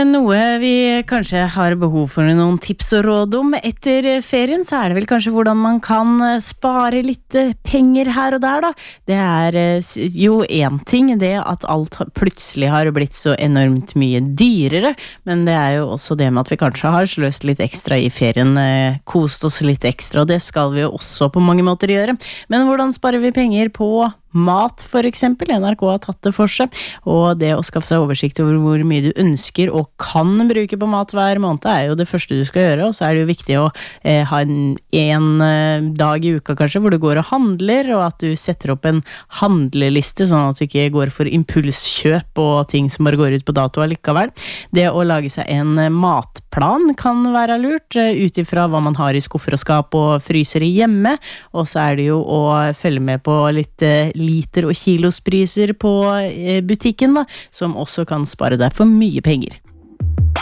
Noe vi kanskje har behov for noen tips og råd om etter ferien, så det vel kanskje hvordan man kan spare litt penger her og der da. Det jo en ting, det at alt plutselig har blitt så enormt mye dyrere, men det jo også det med at vi kanskje har sløst litt ekstra i ferien, kost oss litt ekstra, og det skal vi jo også på mange måter gjøre. Men hvordan sparer vi penger på mat for eksempel? NRK har tatt det for seg, og det å skaffe seg oversikt over hvor mye du ønsker og kan bruke på mat hver måned jo det første du skal gjøre, og så det jo viktig å ha en dag i uka kanskje hvor du går og handler, og at du setter opp en handleliste sånn at du ikke går for impulskjøp og ting som bare går ut på dato allikevel. Det å lage seg en matplan kan være lurt, utifra hva man har i skuffer og skap og fryser hjemme, og så det jo å følge med på litt liter- og kilospriser på butikken da, som også kan spare deg for mye penger.